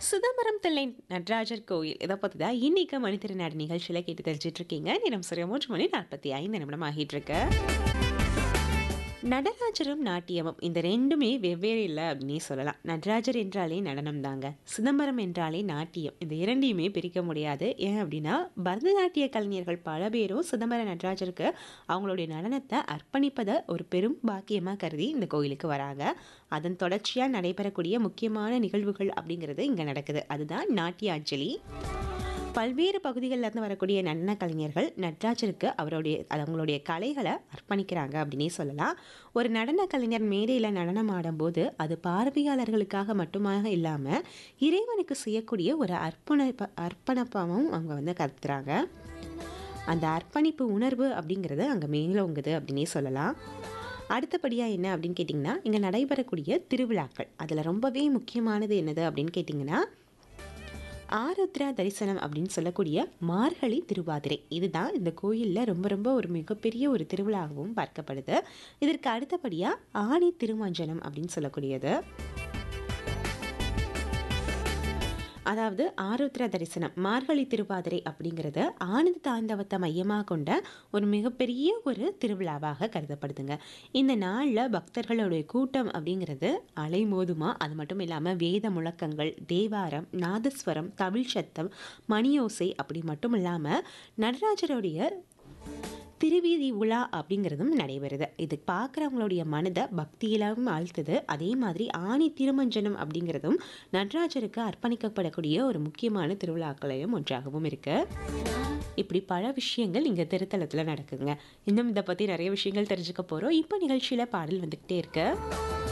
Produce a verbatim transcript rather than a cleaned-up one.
சிதம்பரம் தில்லை நடராஜர் கோயில் இதை பற்றி தான் இன்னைக்கு மணித்திருநாடு நிகழ்ச்சியில் கேட்டு தெரிஞ்சிட்டு இருக்கீங்க. நேரம் சரியா மூன்று மணி நாற்பத்தி ஐந்து நிமிடம் ஆகிட்டு இருக்கு. நடராஜரும் நாட்டியமும் இந்த ரெண்டுமே வெவ்வேறு இல்லை அப்படின்னே சொல்லலாம். நடராஜர் என்றாலே நடனம் தாங்க, சிதம்பரம் என்றாலே நாட்டியம். இந்த இரண்டையுமே பிரிக்க முடியாது. ஏன் அப்படின்னா பரதநாட்டிய கலைஞர்கள் பல பேரும் சிதம்பர நடராஜருக்கு அவங்களுடைய நடனத்தை அர்ப்பணிப்பதை ஒரு பெரும் பாக்கியமாக கருதி இந்த கோயிலுக்கு வராங்க. அதன் தொடர்ச்சியாக நடைபெறக்கூடிய முக்கியமான நிகழ்வுகள் அப்படிங்கிறது இங்கே நடக்குது. அதுதான் நாட்டியாஞ்சலி. பல்வேறு பகுதிகளில் இருந்து வரக்கூடிய நடன கலைஞர்கள் நடராஜருக்கு அவருடைய அவங்களுடைய கலைகளை அர்ப்பணிக்கிறாங்க அப்படின்னே சொல்லலாம். ஒரு நடன கலைஞர் மேடையில் நடனம் ஆடும்போது அது பார்வையாளர்களுக்காக மட்டுமாக இல்லாமல் இறைவனுக்கு செய்யக்கூடிய ஒரு அர்ப்பணிப்ப அர்ப்பணப்பாவும் அவங்க வந்து கருத்துறாங்க. அந்த அர்ப்பணிப்பு உணர்வு அப்படிங்கிறது அங்கே மேலோங்குது அப்படின்னே சொல்லலாம். அடுத்தபடியாக என்ன அப்படின்னு கேட்டிங்கன்னா, இங்கே நடைபெறக்கூடிய திருவிழாக்கள் அதில் ரொம்பவே முக்கியமானது என்னது அப்படின்னு கேட்டிங்கன்னா ஆருத்ரா தரிசனம் அப்படின்னு சொல்லக்கூடிய மார்கழி திருவாதிரை. இதுதான் இந்த கோயிலில் ரொம்ப ரொம்ப ஒரு மிகப்பெரிய ஒரு திருவிழாவும் பார்க்கப்படுது. இதற்கு அடுத்தபடியாக ஆணி திருமஞ்சனம் அப்படின்னு சொல்லக்கூடியது. அதாவது ஆருத்ரா தரிசனம் மார்கழி திருவாதிரை அப்படிங்கிறது ஆனந்த தாண்டவத்தை மையமாக கொண்ட ஒரு மிகப்பெரிய ஒரு திருவிழாவாக கருதப்படுதுங்க. இந்த நாளில் பக்தர்களுடைய கூட்டம் அப்படிங்கிறது அலைமோதுமா. அது மட்டும் இல்லாமல் வேத முழக்கங்கள், தேவாரம், நாதஸ்வரம், தமிழ் சத்தம், மணியோசை அப்படி மட்டும் இல்லாமல் நடராஜருடைய திருவீதி உலா அப்படிங்கிறதும் நடைபெறுது. இது பார்க்குறவங்களுடைய மனதை பக்தியிலும் ஆழ்த்துது. அதே மாதிரி ஆணி திருமஞ்சனம் அப்படிங்கிறதும் நடராஜருக்கு அர்ப்பணிக்கப்படக்கூடிய ஒரு முக்கியமான திருவிழாக்களையும் ஒன்றாகவும் இருக்கு. இப்படி பல விஷயங்கள் இங்கே திருத்தலத்தில் நடக்குங்க. இன்னும் இதை பற்றி நிறைய விஷயங்கள் தெரிஞ்சுக்க போகிறோம். இப்போ நிகழ்ச்சியில் பாடல் வந்துக்கிட்டே இருக்கு.